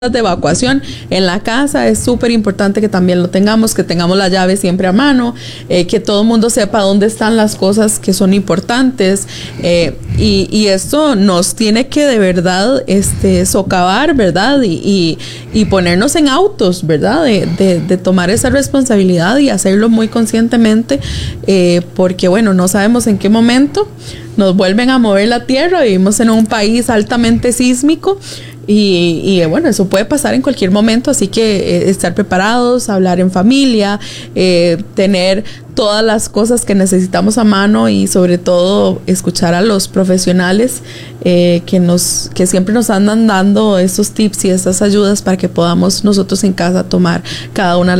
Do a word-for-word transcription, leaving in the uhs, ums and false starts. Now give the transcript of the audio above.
de evacuación en la casa es súper importante que también lo tengamos, que tengamos la llave siempre a mano, eh, que todo el mundo sepa dónde están las cosas que son importantes, eh, y, y esto nos tiene que de verdad este, socavar, ¿verdad? Y, y, y ponernos en autos, ¿verdad? De, de, de tomar esa responsabilidad y hacerlo muy conscientemente, eh, porque bueno, no sabemos en qué momento nos vuelven a mover la tierra. Vivimos en un país altamente sísmico. Y, y bueno, eso puede pasar en cualquier momento, así que eh, estar preparados, hablar en familia, eh, tener todas las cosas que necesitamos a mano y sobre todo escuchar a los profesionales eh, que nos que siempre nos andan dando estos tips y estas ayudas para que podamos nosotros en casa tomar cada una de las